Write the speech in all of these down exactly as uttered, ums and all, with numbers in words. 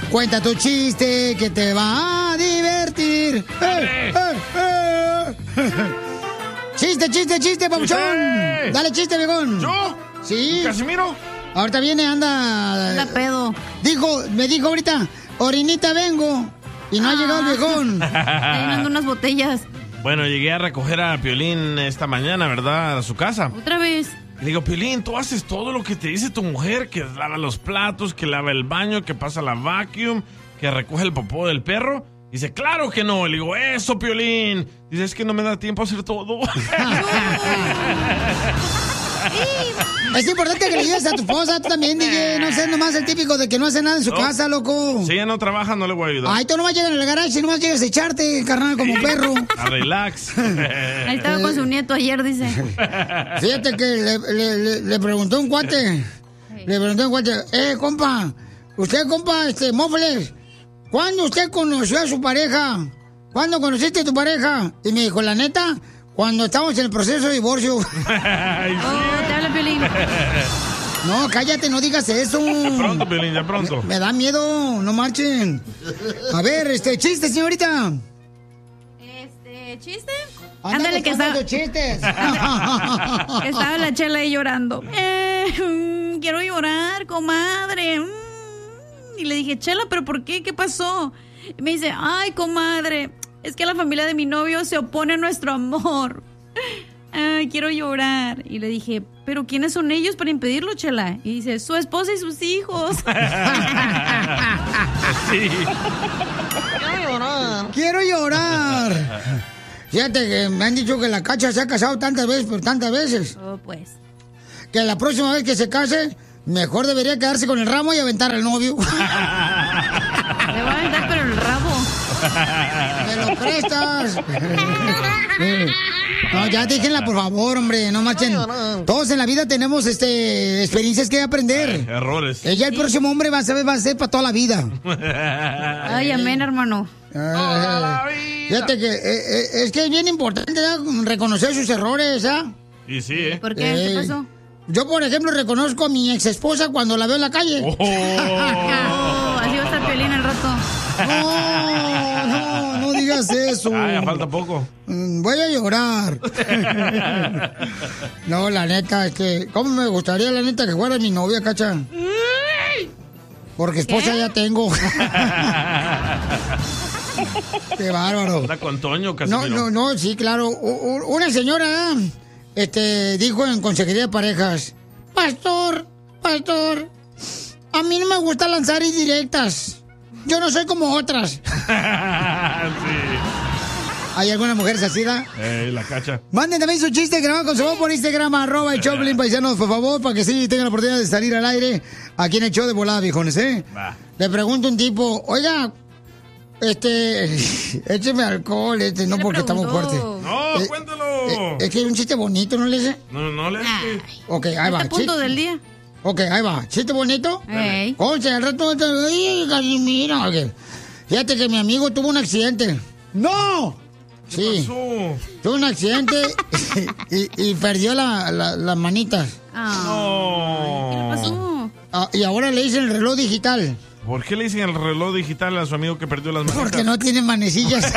Cuenta tu chiste que te va a divertir. ¡Eh, eh, eh! Chiste, chiste, chiste, papuchón. ¡Chiste! Dale chiste, viejón. ¿Yo? Sí. ¿Casimiro? Ahorita viene, anda. La pedo. Dijo, me dijo ahorita, orinita vengo. Y no Ah. ha llegado el viejón. Está llenando unas botellas. Bueno, llegué a recoger a Piolín esta mañana, ¿verdad? A su casa. Otra vez. Le digo, Piolín, tú haces todo lo que te dice tu mujer, que lava los platos, que lava el baño, que pasa la vacuum, que recoge el popó del perro. Dice, claro que no. Le digo, eso, Piolín. Dice, es que no me da tiempo a hacer todo. Es importante que le ayudes a tu esposa, tú también, D J. No seas nomás el típico de que no hace nada en su No. casa, loco. Si ella no trabaja, no le voy a ayudar. Ay, tú nomás llegas al garage y nomás llegas a echarte, carnal, como perro. A relax. Ahí estaba con su nieto ayer, dice. Fíjate que le, le, le, le preguntó un cuate, le preguntó un cuate, eh, compa, usted, compa, este, Mofles, ¿cuándo usted conoció a su pareja? ¿Cuándo conociste a tu pareja? Y me dijo, la neta, cuando estábamos en el proceso de divorcio. Ay, sí. Oh, te habla Piolín. No, cállate, no digas eso. Pronto, Piolín, ya pronto. Me da miedo, no marchen. A ver, este, chiste, señorita. Este, ¿chiste? Anda Ándale, que buscando estaba, chistes. que estaba la Chela ahí llorando. Eh, mm, quiero llorar, comadre. Mm. Y le dije, Chela, ¿pero por qué? ¿Qué pasó? Y me dice, ay, comadre, es que la familia de mi novio se opone a nuestro amor. Ay, quiero llorar. Y le dije, ¿pero quiénes son ellos para impedirlo, Chela? Y dice, su esposa y sus hijos. Sí. Quiero llorar. Quiero llorar. Fíjate que me han dicho que la Cacha se ha casado tantas veces, pero tantas veces. Oh, pues. Que la próxima vez que se case, mejor debería quedarse con el ramo y aventar al novio. Le voy a aventar pero el rabo. ¡Me lo prestas! No, ya déjenla, por favor, hombre, no marchen. Todos en la vida tenemos este experiencias que aprender. Ay, errores. Ella, el próximo hombre, va a ser, va a ser para toda la vida. Ay, amén, hermano. Ay, fíjate que eh, eh, es que es bien importante, ¿verdad? Reconocer sus errores, ¿ah? Y sí, ¿eh? ¿Por qué? ¿Qué Eh, pasó? Yo, por ejemplo, reconozco a mi ex esposa cuando la veo en la calle. Oh. Oh, así va a estar Piolín al rato. No, no, no digas eso. Ay, ya falta poco. Mm, Voy a llorar. No, la neta, es que... ¿Cómo me gustaría, la neta, que fuera mi novia, Cacha? Porque esposa ¿Qué? ya tengo. Qué bárbaro. Está con Toño, No, Casimiro. no, no, sí, claro. U- u- Una señora este, dijo en Consejería de Parejas, Pastor, pastor, a mí no me gusta lanzar indirectas. Yo no soy como otras. Sí. ¿Hay alguna mujer así, da? Ey, la Cacha. Manden también su chiste grabado con su voz por Instagram, arroba el Choplin, paisanos, por favor, para que sí tengan la oportunidad de salir al aire aquí en el show de volada, viejones, ¿eh? Va. Le pregunto a un tipo, oiga, este, écheme alcohol, este, no le porque está muy preguntó? fuerte. No, Eh, cuéntalo. Eh, es que es un chiste bonito, ¿no le sé? No, no le... Ay, Ok, ahí ¿a va. este punto chiste- del día? Ok, ahí va. ¿Chiste bonito? Ey. Concha, al rato... ¡Ay, Casimiro! Ok. Fíjate que mi amigo tuvo un accidente. ¡No! ¿Qué Sí, pasó? tuvo un accidente y, y perdió la- la- las manitas. Ah, No. ¿qué le pasó? Ah, y ahora le dicen el reloj digital. ¿Por qué le dicen el reloj digital a su amigo que perdió las manitas? Porque no tiene manecillas.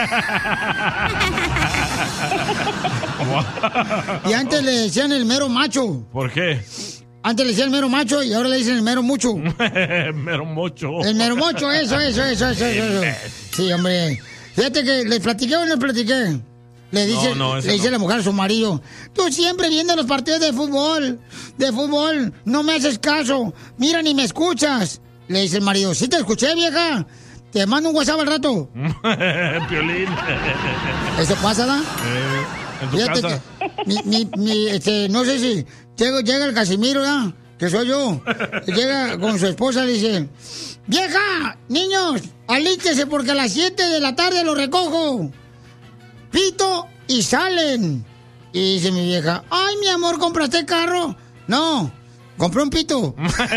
Y antes le decían el mero macho. ¿Por qué? Antes le decían el mero macho y ahora le dicen el mero mucho. Mero mocho. El mero mocho, eso, eso, eso, eso, eso. Sí, hombre. Fíjate que le platiqué o no le platiqué. Le dice, No, no, eso le dice no. la mujer a su marido, tú siempre viendo los partidos de fútbol, de fútbol, no me haces caso, mira ni me escuchas. Le dice el marido, sí te escuché, vieja, te mando un WhatsApp al rato. Piolín. Eso pasa, ¿da? Eh, en tu Fíjate casa. que mi, mi, mi, este, no sé si llega, llega el Casimiro, ¿da? Que soy yo. Llega con su esposa y dice, vieja, niños, alístese porque a las siete de la tarde lo recojo. Pito y salen. Y dice mi vieja, ay, mi amor, ¿compraste carro? No, compré un pito.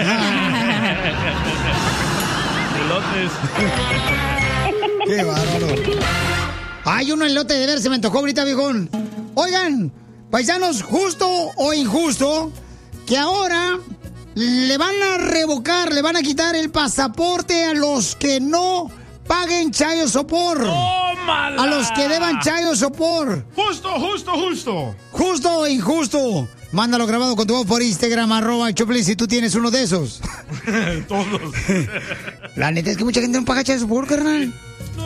Elotes. Qué bárbaro. Ay, un elote de ver, se me antojó ahorita, viejón. Oigan, paisanos, justo o injusto, que ahora le van a revocar, le van a quitar el pasaporte a los que no paguen chayo sopor. ¡Tómala! A los que deban chayo sopor. Justo, justo, justo. Justo o injusto. Mándalo grabado con tu voz por Instagram, arroba el Choplin, si tú tienes uno de esos. Todos. La neta es que mucha gente no paga chayo sopor, carnal. No,